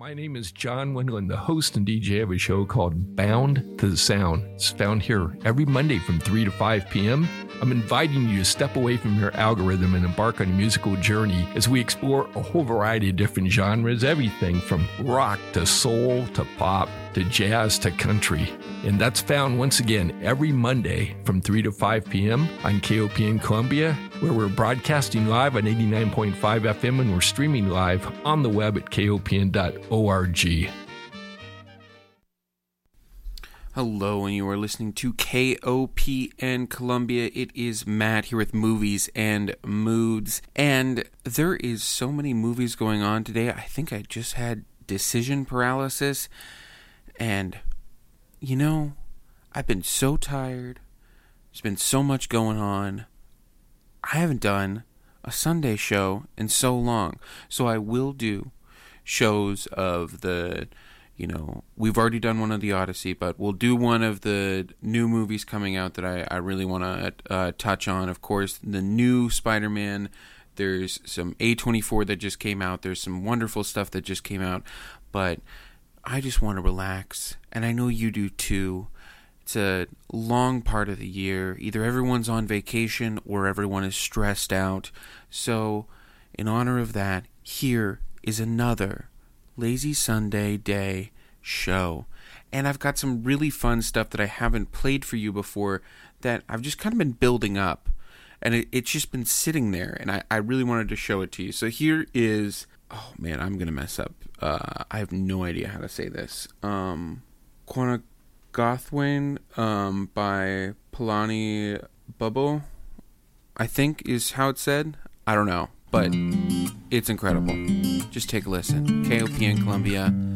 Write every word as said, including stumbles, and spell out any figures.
My name is John Wendland, the host and D J of a show called Bound to the Sound. It's found here every Monday from three to five p.m. I'm inviting you to step away from your algorithm and embark on a musical journey as we explore a whole variety of different genres, everything from rock to soul to pop to jazz to country. And that's found once again every Monday from three to five p.m. on K O P N Columbia, where we're broadcasting live on eighty-nine point five F M and we're streaming live on the web at K O P N dot org. Hello, and you are listening to K O P N Columbia. It is Matt here with Movies and Moods. And there is so many movies going on today. I think I just had decision paralysis. And, you know, I've been so tired. There's been so much going on. I haven't done a Sunday show in so long. So I will do shows of the, you know, we've already done one of the Odyssey, but we'll do one of the new movies coming out that I, I really want to uh, touch on. Of course, the new Spider-Man. There's some A twenty-four that just came out. There's some wonderful stuff that just came out. But I just want to relax, and I know you do too. It's a long part of the year. Either everyone's on vacation or everyone is stressed out. So, in honor of that, here is another Lazy Sunday Day show. And I've got some really fun stuff that I haven't played for you before that I've just kind of been building up. And it, it's just been sitting there, and I, I really wanted to show it to you. So here is... Oh, man, I'm going to mess up. Uh, I have no idea how to say this. Um, Quanagothwin um, by Palani Bubbo, I think is how it's said. I don't know, but it's incredible. Just take a listen. K O P N Columbia.